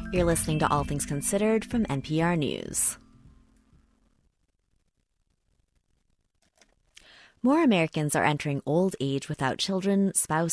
You're listening to All Things Considered from NPR News. More Americans are entering old age without children, spouses,